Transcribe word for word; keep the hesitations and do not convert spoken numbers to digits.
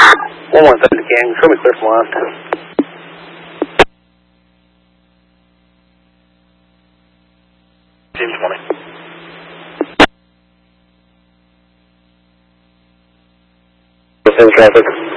one one seven gang, show me clear from left. Team twenty. Within traffic.